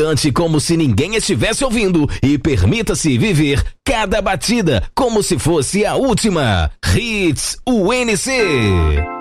Cante como se ninguém estivesse ouvindo e permita-se viver cada batida como se fosse a última. Hits UNC.